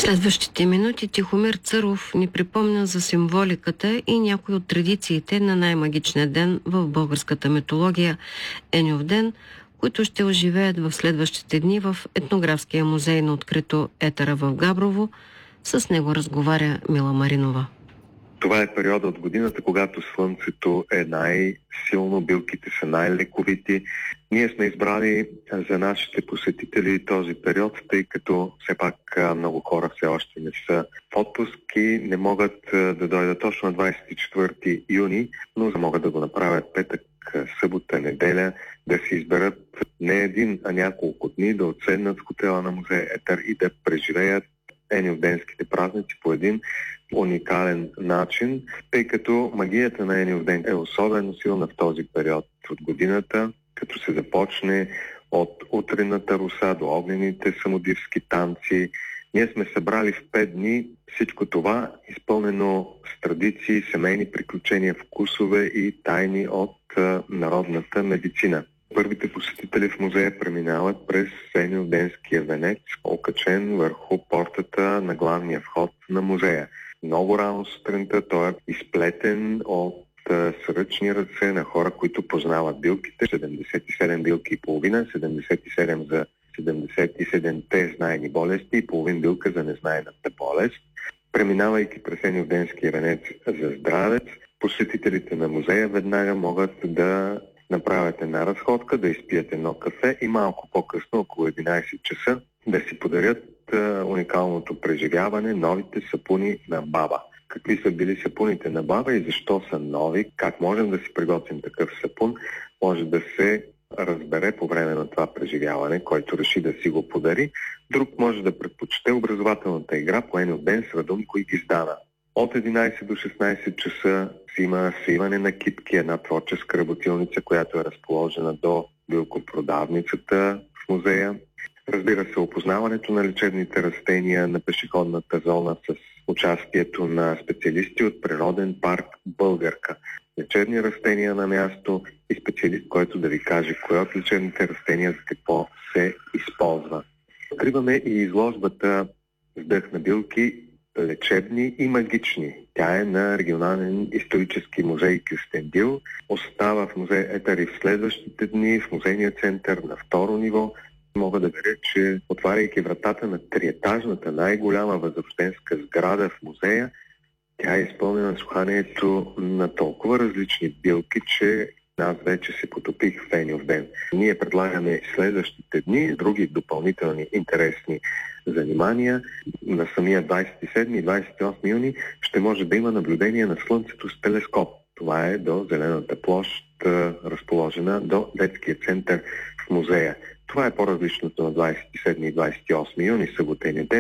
Следващите минути Тихомир Църов ни припомня за символиката и някои от традициите на най-магичния ден в българската митология – Еньовден, които ще оживеят в следващите дни в Етнографския музей на открито Етера в Габрово. С него разговаря Мила Маринова. Това е периода от годината, когато слънцето е най-силно, билките са най-лековити. Ние сме избрали за нашите посетители този период, тъй като все пак много хора все още не са в отпуск и не могат да дойдат точно на 24 юни, но могат да го направят петък, събота, неделя, да си изберат не един, а няколко дни, да отседнат в хотела на музей Етер и да преживеят еньовденските празници по един уникален начин, тъй като магията на Еньовден е особено силна в този период от годината, като се започне от утрената роса до огнените самодивски танци. Ние сме събрали в 5 дни всичко това, изпълнено с традиции, семейни приключения, вкусове и тайни от народната медицина. Първите посетители в музея преминават през еньовденския венец, окачен върху портата на главния вход на музея. Много рано сутринта той е изплетен от сръчни ръце на хора, които познават билките. 77 билки и половина, 77 за 77-те знаени болести и половин билка за незнаената болест. Преминавайки през еньовденския венец за здравец, посетителите на музея веднага могат да направят една разходка, да изпият едно кафе и малко по-късно, около 11 часа, да си подарят уникалното преживяване, новите сапуни на баба. Какви са били сапуните на баба и защо са нови, как можем да си приготвим такъв сапун, може да се разбере по време на това преживяване, който реши да си го подари. Друг може да предпочете образователната игра по Еньовден с Радумко и Гиздана. От 11 до 16 часа има свиване на китки, една творческа работилница, която е разположена до билкопродавницата в музея. Разбира се, опознаването на лечебните растения на пешеходната зона с участието на специалисти от Природен парк Българка. Лечебни растения на място и специалист, който да ви каже кое от лечебните растения за какво се използва. Откриваме и изложбата "Вдъх на билки, лечебни и магични". Тя е на регионален исторически музей Кюстендил. Остава в музей Етер и в следващите дни в музейния център на второ ниво. Мога да веря, че отваряйки вратата на триетажната най-голяма възрожденска сграда в музея, тя е изпълнена с уханието на толкова различни билки, че аз вече се потопих в Еньовден. Ние предлагаме следващите дни други допълнителни интересни занимания. На самия 27 и 28 юни ще може да има наблюдение на Слънцето с телескоп. Това е до Зелената площ, разположена до детския център в музея. Това е по-различното на 27 и 28 юни, събота и неделя.